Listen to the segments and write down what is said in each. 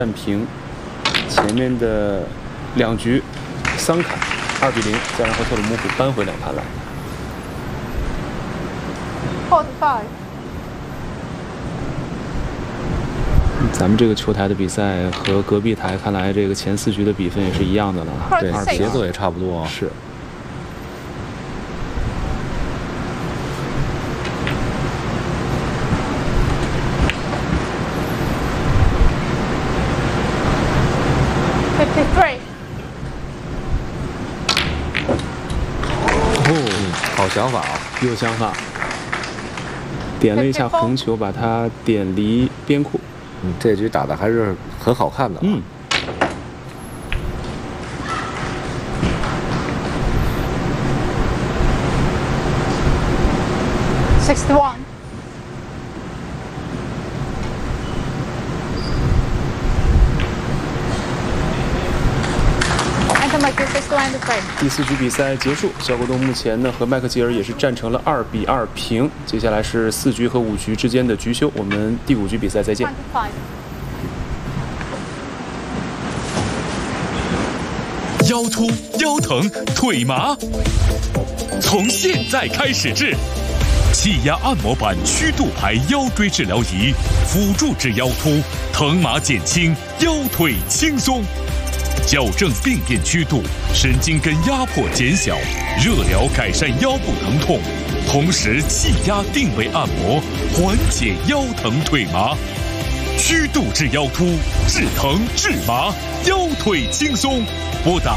战平，前面的2局桑卡2比0，再然后特鲁姆普扳回2盘来。 45。 咱们这个球台的比赛和隔壁台看来，这个前4局的比分也是一样的了。 对，节奏也差不多。 是。 好想法啊， 有想法。点了一下横球，把它点离边库。 这局打的还是很好看的。 61。 第4局比赛结束，小果冻目前呢和麦克吉尔也是战成了2比2平。接下来是4局和5局之间的局休，我们第5局比赛再见。 腰突、腰疼、腿麻，从现在开始治。气压按摩板曲度牌腰椎治疗仪，辅助治腰突，疼麻减轻，腰腿轻松。矫正病变曲度，神经根压迫减小，热疗改善腰部疼痛，同时气压定位按摩，缓解腰疼腿麻。曲度治腰突，治疼治麻，腰腿轻松。拨打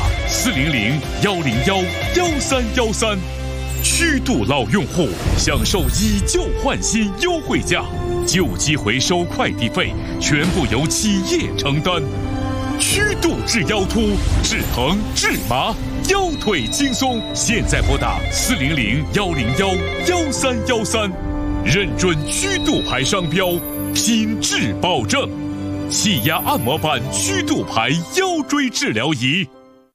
400-101-1313。曲度老用户享受以旧换新优惠价，旧机回收快递费全部由企业承担。曲度治腰突，治疼治麻，腰腿轻松。现在拨打400-101-1313，认准曲度牌商标，品质保证。气压按摩板曲度牌腰椎治疗仪。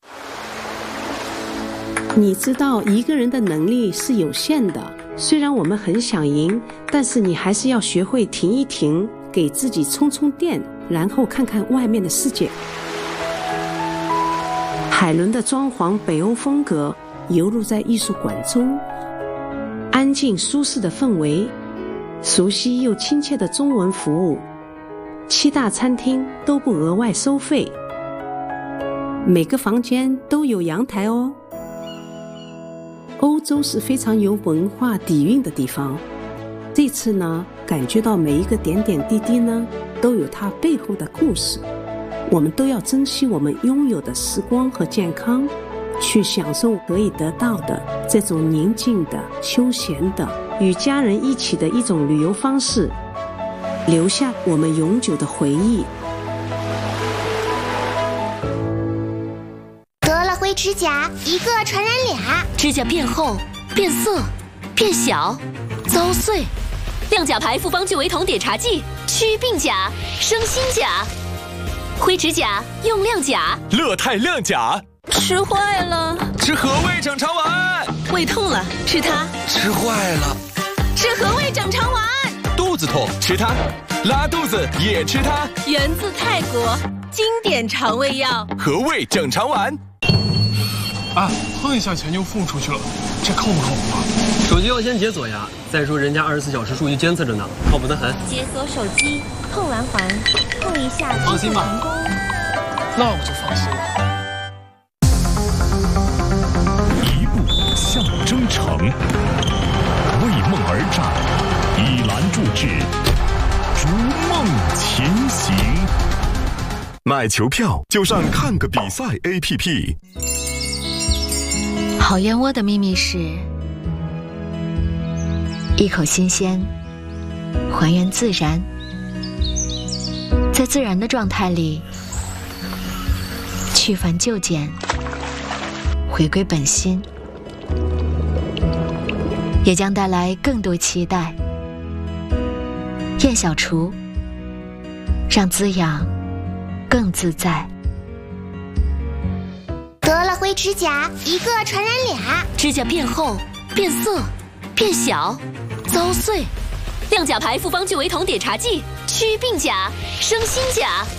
你知道一个人的能力是有限的，虽然我们很想赢，但是你还是要学会停一停，给自己充充电，然后看看外面的世界。海伦的装潢北欧风格游入在艺术馆中，安静舒适的氛围，熟悉又亲切的中文服务，7大餐厅都不额外收费，每个房间都有阳台哦。欧洲是非常有文化底蕴的地方，这次呢，感觉到每一个点点滴滴呢，都有它背后的故事。我们都要珍惜我们拥有的时光和健康，去享受可以得到的这种宁静的、休闲的、与家人一起的一种旅游方式，留下我们永久的回忆。 灰指甲一个传染俩， 指甲变厚、变色、变小、遭碎。亮甲牌复方聚维酮碘茶剂，祛病甲、生新甲。灰指甲用亮甲， 乐泰亮甲。 吃坏了， 吃和味整肠丸。 胃痛了，吃它。 吃坏了， 吃和味整肠丸。 肚子痛，吃它。拉肚子也吃它。 源自泰国，经典肠胃药。 和味整肠丸。 啊，碰一下钱就付出去了，这靠不靠谱啊？ 手机要先解锁呀，再说人家24小时数据监测着呢，靠谱得很。 解锁手机，碰完环，碰一下， 放心吧。 那我就放心了。 一步向征程，为梦而战，以蓝铸志，逐梦前行。买球票就上看个比赛 APP。 好燕窝的秘密是一口新鲜，还原自然，在自然的状态里去繁就简，回归本心，也将带来更多期待。燕小厨，让滋养更自在。 得了灰指甲一个传染俩， 指甲变厚、变色、变小、遭碎。亮甲牌复方聚维酮碘茶剂，祛病甲、生新甲。